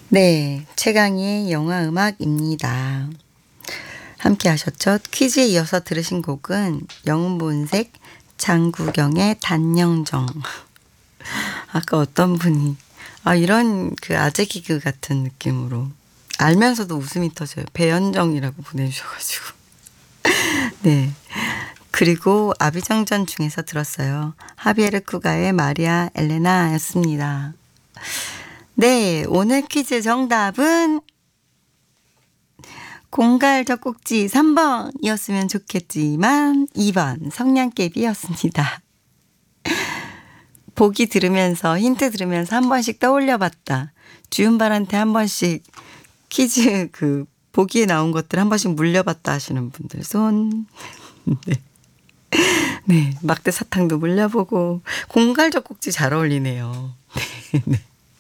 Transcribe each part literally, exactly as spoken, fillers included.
네, 최강희의 영화 음악입니다. 함께 하셨죠? 퀴즈에 이어서 들으신 곡은 영본색 장구경의 단영정. 아까 어떤 분이 아 이런 그 아재 개그 같은 느낌으로 알면서도 웃음이 터져요. 배현정이라고 보내주셔가지고. 네. 그리고 아비정전 중에서 들었어요. 하비에르 쿠가의 마리아 엘레나였습니다. 네, 오늘 퀴즈 정답은 공갈 젖꼭지 삼 번이었으면 좋겠지만 이 번 성냥개비였습니다. 보기 들으면서 힌트 들으면서 한 번씩 떠올려봤다. 주윤발한테 한 번씩 퀴즈 그 보기에 나온 것들 한 번씩 물려봤다 하시는 분들 손. 네. 네, 막대 사탕도 물려보고 공갈 젖꼭지 잘 어울리네요. 네.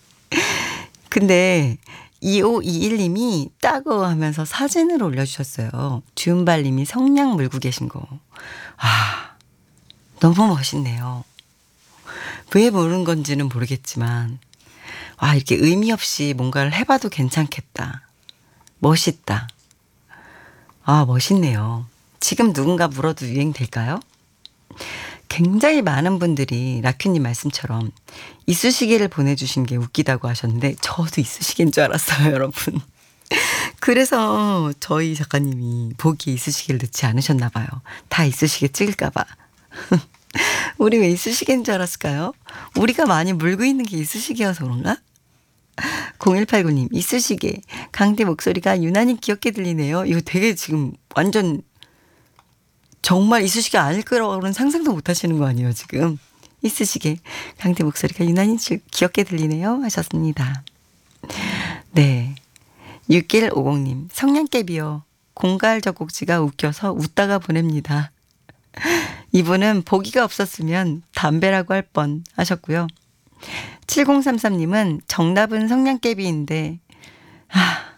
근데 이오이일 님이 따고 하면서 사진을 올려주셨어요. 주은발님이 성냥 물고 계신 거. 아, 너무 멋있네요. 왜 모르는 건지는 모르겠지만 와, 이렇게 의미 없이 뭔가를 해봐도 괜찮겠다. 멋있다. 아, 멋있네요. 지금 누군가 물어도 유행될까요? 굉장히 많은 분들이 라큐님 말씀처럼 이쑤시개를 보내주신 게 웃기다고 하셨는데 저도 이쑤시개인 줄 알았어요, 여러분. 그래서 저희 작가님이 보기에 이쑤시개를 넣지 않으셨나 봐요. 다 이쑤시개 찍을까 봐. 우리 왜 이쑤시개인 줄 알았을까요? 우리가 많이 물고 있는 게 이쑤시개여서 그런가? 공일팔구 님 이쑤시개 강대 목소리가 유난히 귀엽게 들리네요. 이거 되게 지금 완전 정말 이쑤시개 아닐 거라고는 상상도 못 하시는 거 아니에요, 지금. 이쑤시개. 강대 목소리가 유난히 귀엽게 들리네요. 하셨습니다. 네. 육일오공 님. 성냥개비요. 공갈 젖꼭지가 웃겨서 웃다가 보냅니다. 이분은 보기가 없었으면 담배라고 할 뻔 하셨고요. 칠공삼삼 님은 정답은 성냥개비인데 아,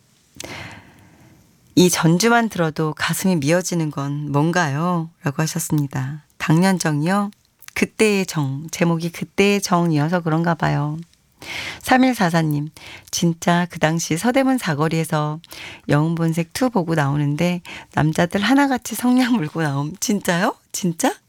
이 전주만 들어도 가슴이 미어지는 건 뭔가요? 라고 하셨습니다. 당년정이요? 그때의 정. 제목이 그때의 정이어서 그런가 봐요. 삼일사사 님. 진짜 그 당시 서대문 사거리에서 영웅본색 투 보고 나오는데 남자들 하나같이 성냥 물고 나옴. 진짜요? 진짜?